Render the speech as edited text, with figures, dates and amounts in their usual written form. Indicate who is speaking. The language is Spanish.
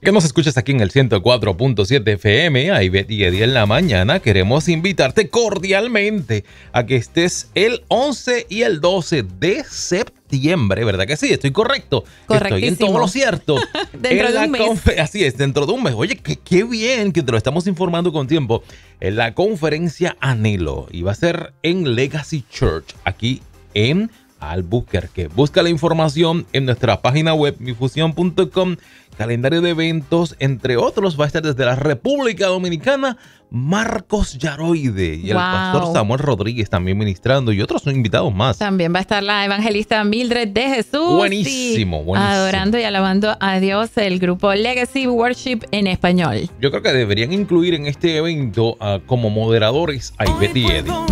Speaker 1: Que nos escuchas aquí en el 104.7 FM, a Ivette y Eddie en la mañana. Queremos invitarte cordialmente a que estés el 11 y el 12 de septiembre, ¿verdad que sí? Estoy correcto. Estoy en todo lo cierto.
Speaker 2: Dentro de un mes.
Speaker 1: Así es, dentro de un mes. Oye, qué bien que te lo estamos informando con tiempo. En la conferencia Anhelo, y va a ser en Legacy Church, aquí en Albuquerque. Busca la información en nuestra página web mifusión.com. Calendario de eventos, entre otros, va a estar desde la República Dominicana Marcos Yaroide y el pastor Samuel Rodríguez también ministrando, y otros invitados más.
Speaker 2: También va a estar la evangelista Mildred de Jesús.
Speaker 1: Buenísimo, buenísimo.
Speaker 2: Adorando y alabando a Dios, el grupo Legacy Worship en español.
Speaker 1: Yo creo que deberían incluir en este evento como moderadores a Ivette y Eddie.